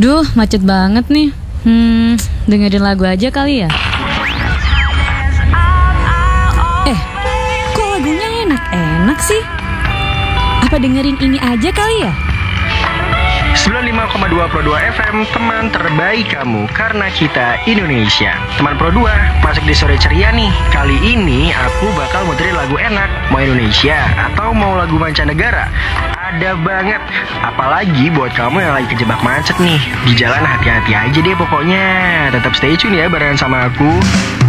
Duh, macet banget nih. Dengerin lagu aja kali ya. Kok lagunya enak-enak sih? Apa dengerin ini aja kali ya? 95,2 Pro 2 FM, teman terbaik kamu, karena kita Indonesia. Teman Pro 2, masuk di sore ceria nih. Kali ini aku bakal muterin lagu enak. Mau Indonesia atau mau lagu mancanegara? Ada banget. Apalagi buat kamu yang lagi kejebak macet nih. Di jalan hati-hati aja deh pokoknya. Tetap stay tune ya barengan sama aku.